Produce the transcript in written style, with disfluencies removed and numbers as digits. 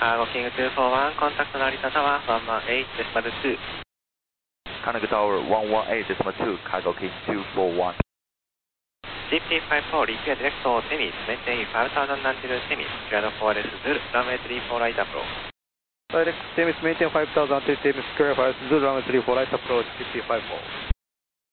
Cargo King 241, contact Narita Tower 118.2. Canada Tower 118.2, Cargo King 241. CP54, repeat direct to Temis, maintain 5000 until Temis, cleared for Zulu, runway 34 right approach. Direct Temis, maintain 5000 until Temis, clear for Zulu, runway 34 right approach, CP54.